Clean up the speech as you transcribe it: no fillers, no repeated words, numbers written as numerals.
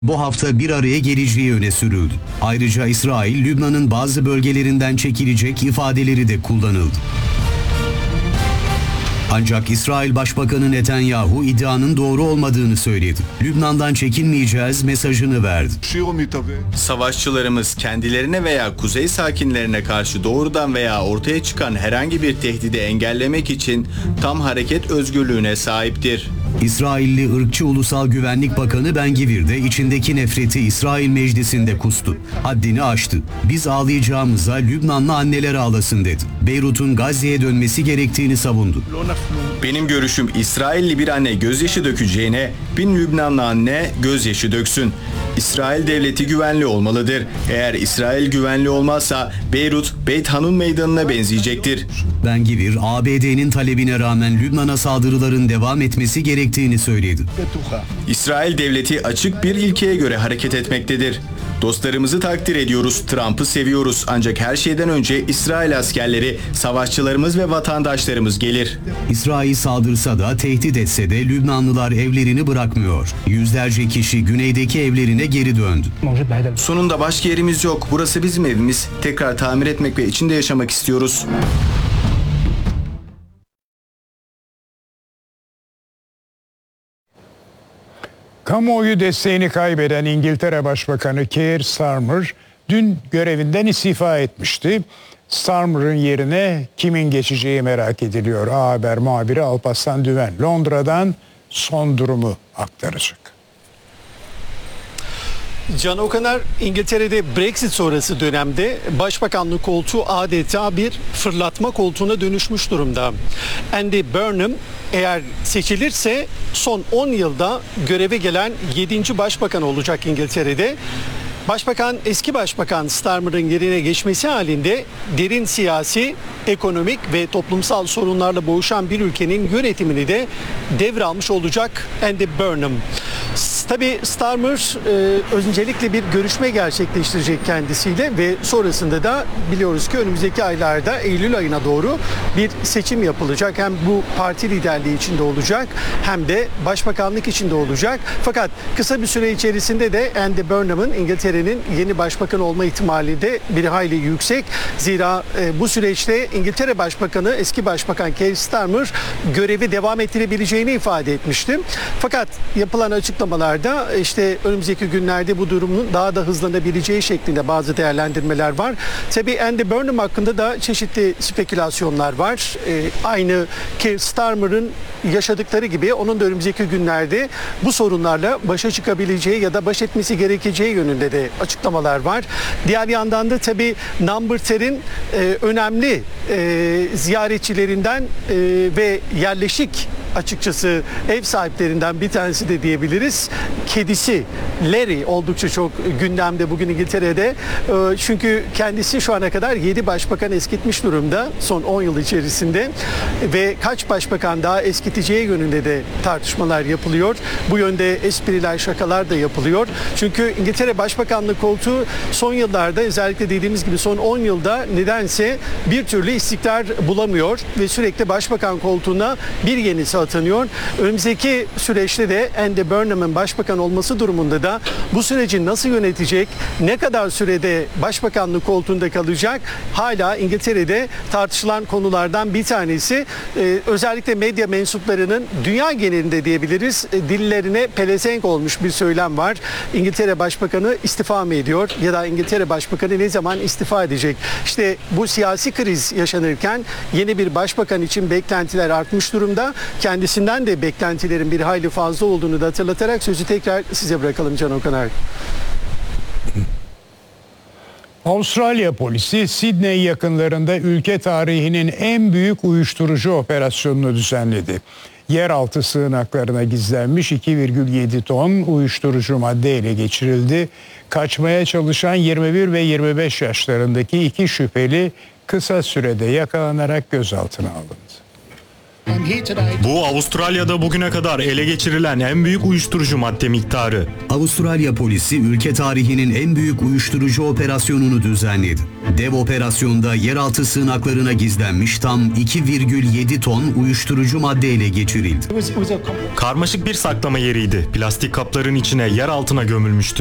bu hafta bir araya geleceği öne sürüldü. Ayrıca İsrail, Lübnan'ın bazı bölgelerinden çekilecek ifadeleri de kullanıldı. Ancak İsrail Başbakanı Netanyahu iddianın doğru olmadığını söyledi. Lübnan'dan çekilmeyeceğiz mesajını verdi. Savaşçılarımız kendilerine veya kuzey sakinlerine karşı doğrudan veya ortaya çıkan herhangi bir tehdidi engellemek için tam hareket özgürlüğüne sahiptir. İsrailli ırkçı Ulusal Güvenlik Bakanı Ben Gvir de içindeki nefreti İsrail Meclisi'nde kustu. Haddini aştı. Biz ağlayacağımıza Lübnanlı anneler ağlasın dedi. Beyrut'un Gazze'ye dönmesi gerektiğini savundu. Benim görüşüm İsrailli bir anne gözyaşı dökeceğine 1000 Lübnanlı anne gözyaşı döksün. İsrail devleti güvenli olmalıdır. Eğer İsrail güvenli olmazsa Beyrut, Beyt Hanun meydanına benzeyecektir. Ben Gvir, ABD'nin talebine rağmen Lübnan'a saldırıların devam etmesi gerektiğini söyledi. İsrail devleti açık bir ilkeye göre hareket etmektedir. Dostlarımızı takdir ediyoruz, Trump'ı seviyoruz ancak her şeyden önce İsrail askerleri, savaşçılarımız ve vatandaşlarımız gelir. İsrail saldırsa da tehdit etse de Lübnanlılar evlerini bırakmıyor. Yüzlerce kişi güneydeki evlerine geri döndü. Sonunda başka yerimiz yok. Burası bizim evimiz. Tekrar tamir etmek ve içinde yaşamak istiyoruz. Kamuoyu desteğini kaybeden İngiltere Başbakanı Keir Starmer dün görevinden istifa etmişti. Starmer'ın yerine kimin geçeceği merak ediliyor. A Haber muhabiri Alparslan Düven Londra'dan son durumu aktaracak. Can Okaner, İngiltere'de Brexit sonrası dönemde başbakanlık koltuğu adeta bir fırlatma koltuğuna dönüşmüş durumda. Andy Burnham eğer seçilirse son 10 yılda göreve gelen 7. başbakan olacak İngiltere'de. Başbakan, eski başbakan Starmer'ın yerine geçmesi halinde derin siyasi, ekonomik ve toplumsal sorunlarla boğuşan bir ülkenin yönetimini de devralmış olacak Andy Burnham. Tabii Starmer öncelikle bir görüşme gerçekleştirecek kendisiyle ve sonrasında da biliyoruz ki önümüzdeki aylarda Eylül ayına doğru bir seçim yapılacak. Hem bu parti liderliği içinde olacak hem de başbakanlık içinde olacak. Fakat kısa bir süre içerisinde de Andy Burnham'ın İngiltere'nin yeni başbakan olma ihtimali de bir hayli yüksek. Zira bu süreçte İngiltere Başbakanı eski Başbakan Keir Starmer görevi devam ettirebileceğini ifade etmişti. Fakat yapılan açıklamalarda işte önümüzdeki günlerde bu durumun daha da hızlanabileceği şeklinde bazı değerlendirmeler var. Tabii Andy Burnham hakkında da çeşitli spekülasyonlar var. Aynı Keir Starmer'ın yaşadıkları gibi onun da önümüzdeki günlerde bu sorunlarla başa çıkabileceği ya da baş etmesi gerekeceği yönünde de açıklamalar var. Diğer yandan da tabii Number 10'in önemli ziyaretçilerinden ve yerleşik açıkçası ev sahiplerinden bir tanesi de diyebiliriz. Kedisi Larry oldukça çok gündemde bugün İngiltere'de. Çünkü kendisi şu ana kadar 7 başbakan eskitmiş durumda son 10 yıl içerisinde ve kaç başbakan daha eskiteceği yönünde de tartışmalar yapılıyor. Bu yönde espriler, şakalar da yapılıyor. Çünkü İngiltere Başbakanlık koltuğu son yıllarda özellikle dediğimiz gibi son 10 yılda nedense bir türlü istikrar bulamıyor ve sürekli başbakan koltuğuna bir yenisi atanıyor. Önümüzdeki süreçte de Andy Burnham'ın başbakan olması durumunda da bu süreci nasıl yönetecek, ne kadar sürede başbakanlık koltuğunda kalacak hala İngiltere'de tartışılan konulardan bir tanesi. Özellikle medya mensuplarının dünya genelinde diyebiliriz dillerine pelesenk olmuş bir söylem var. İngiltere Başbakanı istifa mı ediyor ya da İngiltere Başbakanı ne zaman istifa edecek? İşte bu siyasi kriz yaşanırken yeni bir başbakan için beklentiler artmış durumda. Kendisinden de beklentilerin bir hayli fazla olduğunu da hatırlatarak sözü tekrar size bırakalım Can Okaner. Avustralya polisi Sydney yakınlarında ülke tarihinin en büyük uyuşturucu operasyonunu düzenledi. Yeraltı sığınaklarına gizlenmiş 2,7 ton uyuşturucu madde ele geçirildi. Kaçmaya çalışan 21 ve 25 yaşlarındaki iki şüpheli kısa sürede yakalanarak gözaltına alındı. Bu Avustralya'da bugüne kadar ele geçirilen en büyük uyuşturucu madde miktarı. Avustralya polisi ülke tarihinin en büyük uyuşturucu operasyonunu düzenledi. Dev operasyonda yeraltı sığınaklarına gizlenmiş tam 2,7 ton uyuşturucu madde ele geçirildi. Karmaşık bir saklama yeriydi. Plastik kapların içine yer altına gömülmüştü.